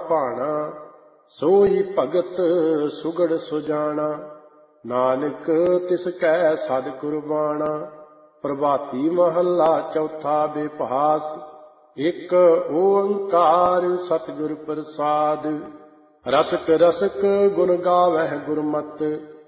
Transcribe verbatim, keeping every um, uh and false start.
ਭਾਣਾ। ਸੋਈ ਭਗਤ ਸੁਗੜ ਸੁਜਾਣਾ, ਨਾਨਕ ਤਿਸ ਕੈ ਸਦ ਕੁਰਬਾਣਾ। ਪ੍ਰਭਾਤੀ ਮਹੱਲਾ ਚੌਥਾ ਬੇਭਾਸ। ਇੱਕ ਓੰਕਾਰ ਸਤਿਗੁਰ ਪ੍ਰਸਾਦਿ। ਰਸਕ ਰਸਕ ਗੁਣ ਗਾਵਹਿ ਗੁਰਮਤਿ,